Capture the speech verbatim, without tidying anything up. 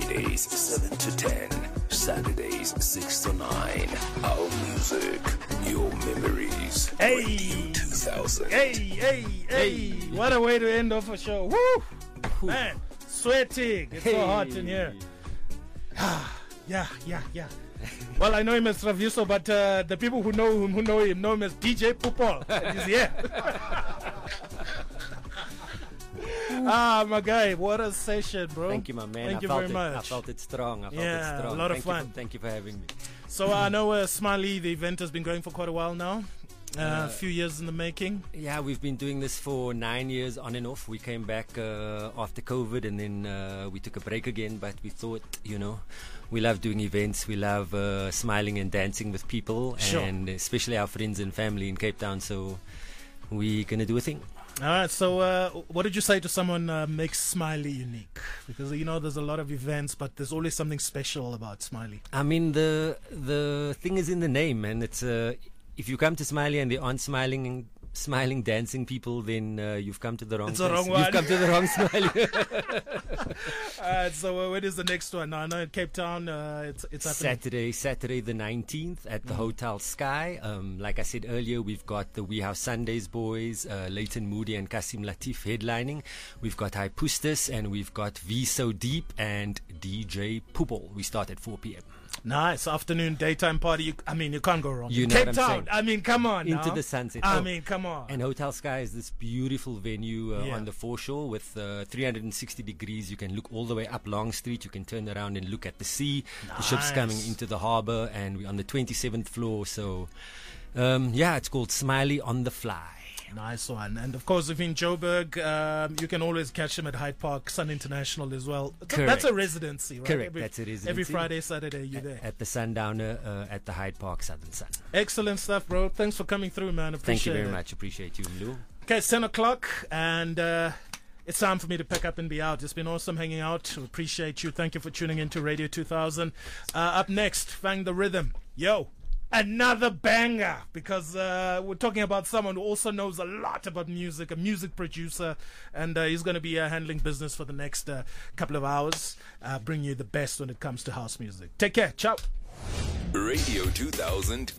Fridays seven to ten, Saturdays six to nine. Our music, your memories. Hey, Radio two thousand. Hey, hey, hey, hey! What a way to end off a show! Woo, man, sweating. It's hey. so hot in here. yeah, yeah, yeah. Well, I know him as Traviso, but uh, the people who know him, who know him, know him as D J Pupol. He's here. Ah, my guy, what a session, bro. Thank you, my man. Thank I you felt very it. much. I felt it strong. I felt Yeah, it strong. a lot of thank fun. You for, thank you for having me. So I know uh, Smiley, the event has been going for quite a while now. Uh, Uh, a few years in the making. Yeah, we've been doing this for nine years on and off. We came back uh, after COVID and then uh, we took a break again. But we thought, you know, we love doing events. We love uh, smiling and dancing with people, Sure. and especially our friends and family in Cape Town. So we're gonna do a thing. All right. So, uh, what did you say to someone uh, makes Smiley unique? Because you know, there's a lot of events, but there's always something special about Smiley. I mean, the the thing is in the name, and it's uh, if you come to Smiley and they aren't smiling, smiling, dancing people, then uh, you've come to the wrong. It's the place. wrong one. You've come to the wrong Smiley. All right. So, uh, when is the next one? Now, I know in Cape Town, uh, it's it's happening. Saturday, Saturday the nineteenth at the Hotel Sky. Um, like I said earlier, we've got the We House Sundays boys, uh, Leighton Moody and Kasim Latif headlining. We've got Hypustus and we've got V So Deep and D J Pupol. We start at four p.m. Nice afternoon, daytime party. You, I mean, you can't go wrong. You know Cape what I'm Town. saying. I mean, come on. Into now. the sunset. I Oh. mean, come on. And Hotel Sky is this beautiful venue uh, Yeah. on the foreshore with uh, three hundred sixty degrees. You can look all the way up Long Street. You can turn around and look at the sea. The ship's Nice. coming into the harbour, and we're on the twenty-seventh floor. So, um, yeah, it's called Smiley on the Fly. Nice one. And of course, if in Joburg, um, you can always catch them at Hyde Park, Sun International as well. That's a- Correct. That's a residency, right? Correct, Every, that's a residency. Every Friday, Saturday, you're there. At the Sundowner uh, at the Hyde Park Southern Sun. Excellent stuff, bro. Thanks for coming through, man. Appreciate Thank you very it. much. Appreciate you, Mlu. Okay, it's ten o'clock, and uh, it's time for me to pack up and be out. It's been awesome hanging out. We appreciate you. Thank you for tuning in to Radio two thousand. Uh, up next, Fang the Rhythm. Yo, another banger, because uh, we're talking about someone who also knows a lot about music, a music producer, and uh, he's going to be uh, handling business for the next uh, couple of hours, uh, bring you the best when it comes to house music. Take care. Ciao. Radio two thousand